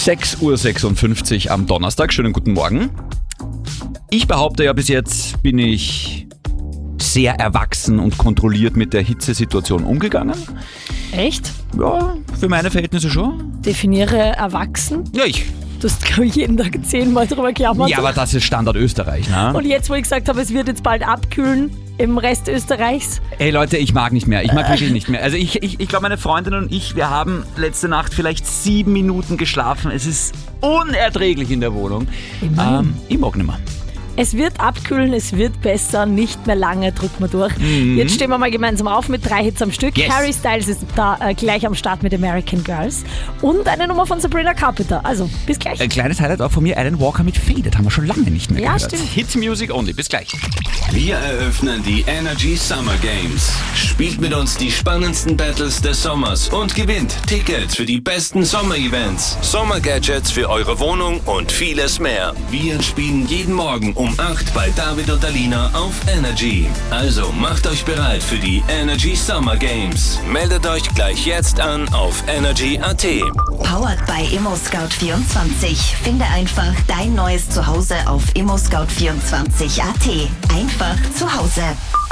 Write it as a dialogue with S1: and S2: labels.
S1: 6:56 Uhr am Donnerstag. Schönen guten Morgen. Ich behaupte ja, bis jetzt bin ich sehr erwachsen und kontrolliert mit der Hitzesituation umgegangen.
S2: Echt?
S1: Ja, für meine Verhältnisse schon.
S2: Definiere erwachsen.
S1: Ja,
S2: Du hast, glaube ich, jeden Tag 10-mal drüber gejammert.
S1: ja, aber das ist Standard Österreich, ne?
S2: Und jetzt, wo ich gesagt habe, es wird jetzt bald abkühlen im Rest Österreichs.
S1: Ey Leute, ich mag nicht mehr. Ich mag wirklich nicht mehr. Also ich glaube, meine Freundin und ich, wir haben letzte Nacht vielleicht 7 Minuten geschlafen. Es ist unerträglich in der Wohnung. Ich mag nicht mehr.
S2: Es wird abkühlen, es wird besser, nicht mehr lange, drücken wir durch. Jetzt stehen wir mal gemeinsam auf mit 3 Hits am Stück.
S1: Yes.
S2: Harry Styles ist da gleich am Start mit American Girls und eine Nummer von Sabrina Carpenter. Also, bis gleich.
S1: Ein kleines Highlight auch von mir, Alan Walker mit Faded. Haben wir schon lange nicht mehr
S2: Ja,
S1: gehört.
S2: stimmt.
S1: Hit Music Only. Bis gleich.
S3: Wir eröffnen die Energy Summer Games. Spielt mit uns die spannendsten Battles des Sommers und gewinnt Tickets für die besten Sommer-Events, Sommer-Gadgets für eure Wohnung und vieles mehr. Wir spielen jeden Morgen um 8 bei David und Alina auf Energy. Also macht euch bereit für die Energy Summer Games. Meldet euch gleich jetzt an auf energy.at.
S4: Powered by ImmoScout24. Finde einfach dein neues Zuhause auf ImmoScout24.at. Einfach zu Hause.